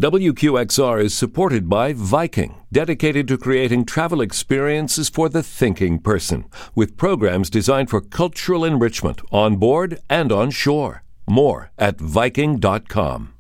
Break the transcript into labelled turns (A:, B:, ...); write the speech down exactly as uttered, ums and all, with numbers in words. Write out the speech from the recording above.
A: W Q X R is supported by Viking, dedicated to creating travel experiences for the thinking person, with programs designed for cultural enrichment on board and on shore. More at Viking dot com.